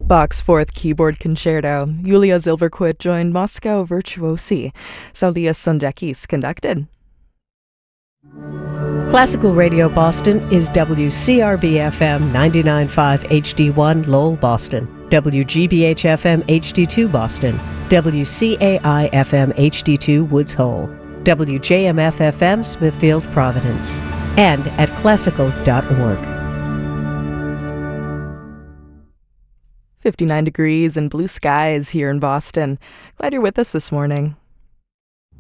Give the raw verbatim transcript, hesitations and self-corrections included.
Bach's Fourth Keyboard Concerto, Julia Silverquit joined Moscow Virtuosi. Saulia Sondekis conducted. Classical Radio Boston is W C R B F M ninety-nine point five H D one Lowell, Boston, W G B H F M H D two Boston, W C A I F M H D two Woods Hole, W J M F F M Smithfield, Providence, and at classical dot org. fifty-nine degrees and blue skies here in Boston. Glad you're with us this morning.